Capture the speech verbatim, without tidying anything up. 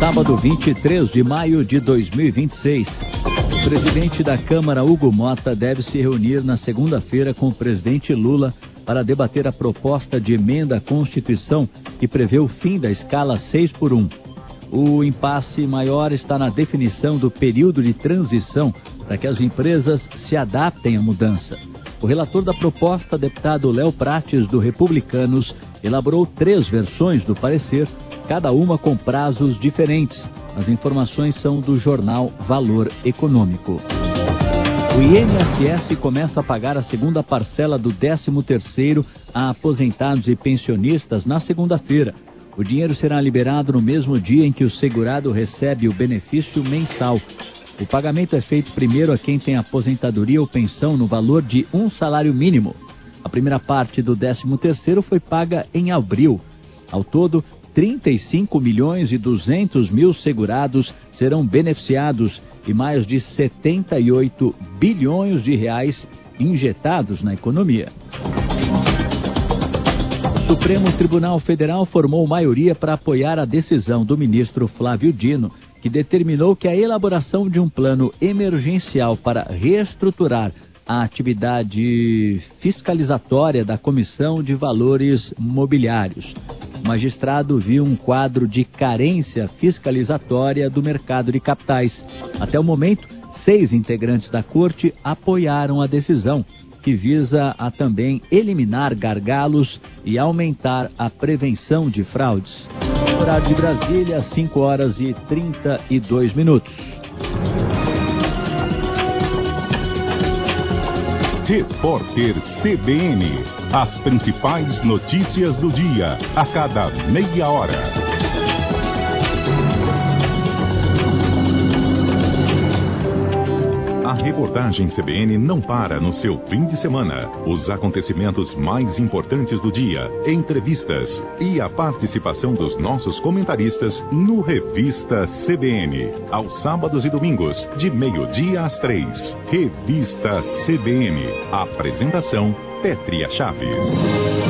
Sábado, vinte e três de maio de dois mil e vinte e seis. O presidente da Câmara, Hugo Mota, deve se reunir na segunda-feira com o presidente Lula para debater a proposta de emenda à Constituição que prevê o fim da escala seis por um. O impasse maior está na definição do período de transição para que as empresas se adaptem à mudança. O relator da proposta, deputado Léo Prates, do Republicanos, elaborou três versões do parecer, cada uma com prazos diferentes. As informações são do jornal Valor Econômico. O I N S S começa a pagar a segunda parcela do décimo terceiro a aposentados e pensionistas na segunda-feira. O dinheiro será liberado no mesmo dia em que o segurado recebe o benefício mensal. O pagamento é feito primeiro a quem tem aposentadoria ou pensão no valor de um salário mínimo. A primeira parte do décimo terceiro foi paga em abril. Ao todo, trinta e cinco milhões e duzentos mil segurados serão beneficiados e mais de setenta e oito bilhões de reais injetados na economia. O Supremo Tribunal Federal formou maioria para apoiar a decisão do ministro Flávio Dino, que determinou que a elaboração de um plano emergencial para reestruturar a atividade fiscalizatória da Comissão de Valores Mobiliários. O magistrado viu um quadro de carência fiscalizatória do mercado de capitais. Até o momento, seis integrantes da corte apoiaram a decisão, que visa a também eliminar gargalos e aumentar a prevenção de fraudes. Horário de Brasília, cinco horas e trinta e dois minutos. Repórter C B N. As principais notícias do dia, a cada meia hora. A reportagem C B N não para no seu fim de semana. Os acontecimentos mais importantes do dia, entrevistas e a participação dos nossos comentaristas no Revista C B N. Aos sábados e domingos, de meio-dia às três. Revista C B N. Apresentação: Pétria Chaves.